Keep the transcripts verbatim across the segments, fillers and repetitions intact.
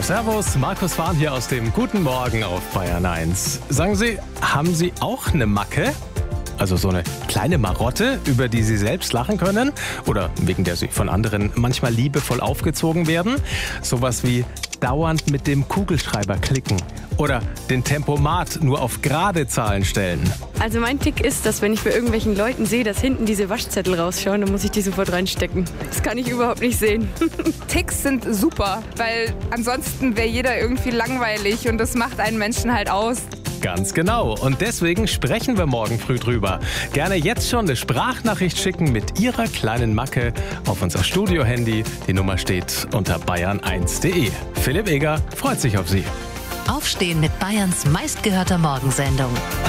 So, servus, Markus Fahn hier aus dem Guten Morgen auf Bayern eins. Sagen Sie, haben Sie auch eine Macke? Also so eine kleine Marotte, über die Sie selbst lachen können? Oder wegen der Sie von anderen manchmal liebevoll aufgezogen werden? Sowas wie dauernd mit dem Kugelschreiber klicken. Oder den Tempomat nur auf gerade Zahlen stellen. Also mein Tick ist, dass wenn ich bei irgendwelchen Leuten sehe, dass hinten diese Waschzettel rausschauen, dann muss ich die sofort reinstecken. Das kann ich überhaupt nicht sehen. Ticks sind super, weil ansonsten wäre jeder irgendwie langweilig und das macht einen Menschen halt aus. Ganz genau. Und deswegen sprechen wir morgen früh drüber. Gerne jetzt schon eine Sprachnachricht schicken mit Ihrer kleinen Macke auf unser Studio-Handy. Die Nummer steht unter bayern eins punkt de. Philipp Eger freut sich auf Sie. Aufstehen mit Bayerns meistgehörter Morgensendung.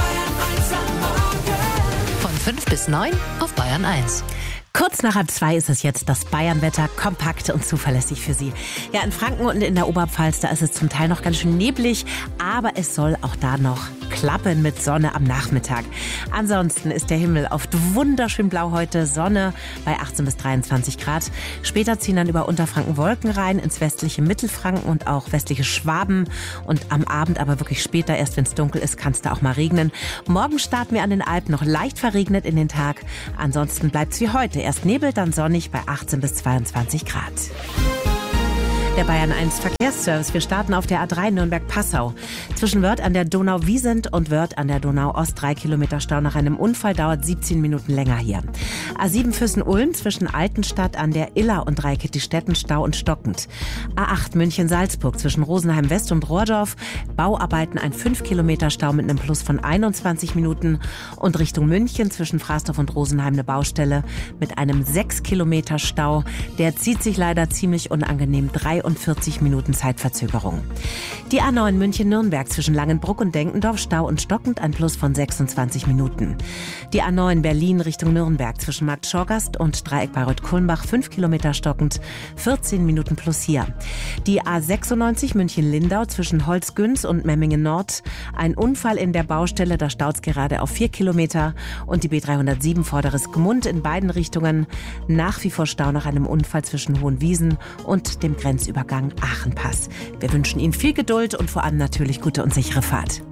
Von fünf bis neun auf Bayern eins. Kurz nach halb zwei ist es jetzt das Bayernwetter, kompakt und zuverlässig für Sie. Ja, in Franken und in der Oberpfalz, da ist es zum Teil noch ganz schön neblig, aber es soll auch da noch klappen mit Sonne am Nachmittag. Ansonsten ist der Himmel oft wunderschön blau heute, Sonne bei achtzehn bis dreiundzwanzig Grad. Später ziehen dann über Unterfranken Wolken rein, ins westliche Mittelfranken und auch westliche Schwaben. Und am Abend, aber wirklich später, erst wenn es dunkel ist, kann es da auch mal regnen. Morgen starten wir an den Alpen noch leicht verregnet in den Tag. Ansonsten bleibt es wie heute. Erst Nebel, dann sonnig bei achtzehn bis zweiundzwanzig Grad. Der Bayern eins Verkehrsservice. Wir starten auf der A drei Nürnberg-Passau. Zwischen Wörth an der Donau-Wiesent und Wörth an der Donau-Ost drei Kilometer Stau nach einem Unfall, dauert siebzehn Minuten länger hier. A sieben Füssen-Ulm zwischen Altenstadt an der Iller und Dreikitty-Stetten Stau und stockend. A acht München-Salzburg zwischen Rosenheim-West und Rohrdorf. Bauarbeiten ein fünf Kilometer Stau mit einem Plus von einundzwanzig Minuten. Und Richtung München zwischen Fraßdorf und Rosenheim eine Baustelle mit einem sechs Kilometer Stau. Der zieht sich leider ziemlich unangenehm. dreiundvierzig Minuten Zeitverzögerung. Die A neun München-Nürnberg zwischen Langenbruck und Denkendorf Stau und stockend, ein Plus von sechsundzwanzig Minuten. Die A neun Berlin Richtung Nürnberg zwischen Markt Schorgast und Dreieck Bayreuth-Kulmbach fünf Kilometer stockend, vierzehn Minuten plus hier. Die A sechsundneunzig München-Lindau zwischen Holzgünz und Memmingen Nord. Ein Unfall in der Baustelle, da staut es gerade auf vier Kilometer. Und die B dreihundertsieben Vorderes Gmund in beiden Richtungen. Nach wie vor Stau nach einem Unfall zwischen Hohenwiesen und dem Grenzübergang Aachenpass. Wir wünschen Ihnen viel Geduld und vor allem natürlich gute und sichere Fahrt.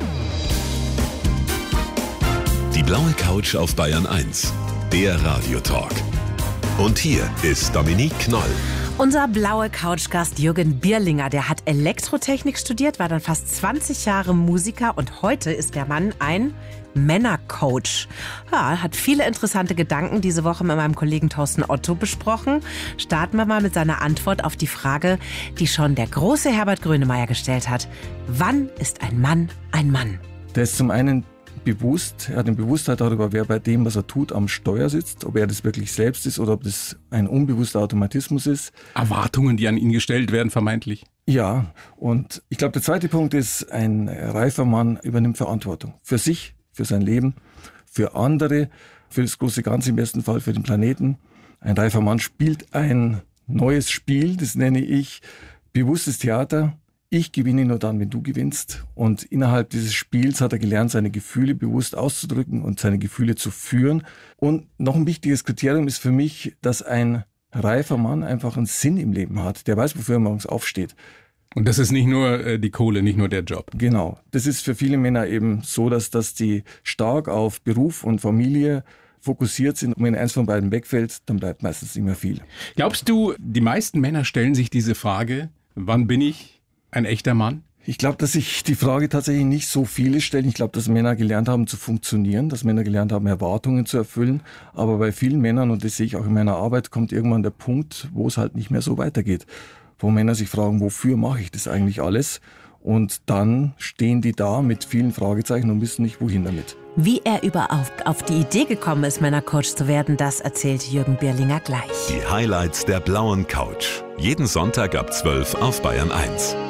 Die blaue Couch auf Bayern eins, der Radiotalk. Und hier ist Dominique Knoll. Unser blaue Couchgast Jürgen Bierlinger, der hat Elektrotechnik studiert, war dann fast zwanzig Jahre Musiker und heute ist der Mann ein Männercoach. Ja, hat viele interessante Gedanken diese Woche mit meinem Kollegen Thorsten Otto besprochen. Starten wir mal mit seiner Antwort auf die Frage, die schon der große Herbert Grönemeyer gestellt hat. Wann ist ein Mann ein Mann? Der ist zum einen bewusst, er hat eine Bewusstheit darüber, wer bei dem, was er tut, am Steuer sitzt, ob er das wirklich selbst ist oder ob das ein unbewusster Automatismus ist. Erwartungen, die an ihn gestellt werden, vermeintlich. Ja, und ich glaube, der zweite Punkt ist, ein reifer Mann übernimmt Verantwortung für sich, für sein Leben, für andere, für das große Ganze, im besten Fall für den Planeten. Ein reifer Mann spielt ein neues Spiel, das nenne ich bewusstes Theater. Ich gewinne nur dann, wenn du gewinnst. Und innerhalb dieses Spiels hat er gelernt, seine Gefühle bewusst auszudrücken und seine Gefühle zu führen. Und noch ein wichtiges Kriterium ist für mich, dass ein reifer Mann einfach einen Sinn im Leben hat. Der weiß, wofür er morgens aufsteht. Und das ist nicht nur äh, die Kohle, nicht nur der Job. Genau. Das ist für viele Männer eben so, dass, dass die stark auf Beruf und Familie fokussiert sind. Und wenn eins von beiden wegfällt, dann bleibt meistens nicht mehr viel. Glaubst du, die meisten Männer stellen sich diese Frage, wann bin ich ein echter Mann? Ich glaube, dass sich die Frage tatsächlich nicht so viele stellen. Ich glaube, dass Männer gelernt haben zu funktionieren, dass Männer gelernt haben, Erwartungen zu erfüllen. Aber bei vielen Männern, und das sehe ich auch in meiner Arbeit, kommt irgendwann der Punkt, wo es halt nicht mehr so weitergeht. Wo Männer sich fragen, wofür mache ich das eigentlich alles? Und dann stehen die da mit vielen Fragezeichen und wissen nicht, wohin damit. Wie er überhaupt auf die Idee gekommen ist, Männercoach zu werden, das erzählt Jürgen Bierlinger gleich. Die Highlights der blauen Couch. Jeden Sonntag ab zwölf auf Bayern eins.